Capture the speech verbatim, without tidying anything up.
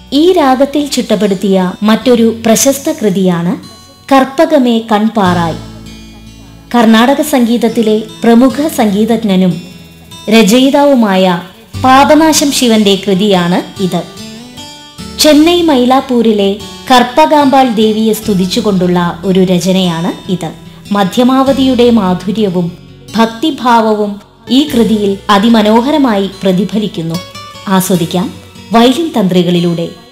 ഈ രാഗത്തിൽ ചിട്ടപ്പെടുത്തിയ മറ്റൊരു പ്രശസ്ത കൃതിയാണ് കർപ്പകമേ കൺപാറായ്. കർണാടക സംഗീതത്തിലെ പ്രമുഖ സംഗീതജ്ഞനും രചയിതാവുമായ പാപനാശം ശിവന്റെ കൃതിയാണ് ഇത്. ചെന്നൈ മൈലാപ്പൂരിലെ കർപ്പകാമ്പാൾ ദേവിയെ സ്തുതിച്ചുകൊണ്ടുള്ള ഒരു രചനയാണ് ഇത്. മധ്യമാവതിയുടെ മാധുര്യവും ഭക്തിഭാവവും ഈ കൃതിയിൽ അതിമനോഹരമായി പ്രതിഫലിക്കുന്നു. ആസ്വദിക്കാം വയലിൻ തന്ത്രികളിലൂടെ.